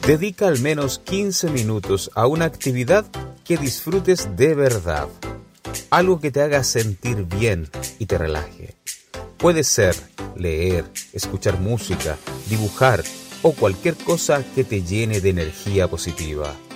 Dedica al menos 15 minutos a una actividad que disfrutes de verdad. Algo que te haga sentir bien y te relaje. Puede ser leer, escuchar música, dibujar o cualquier cosa que te llene de energía positiva.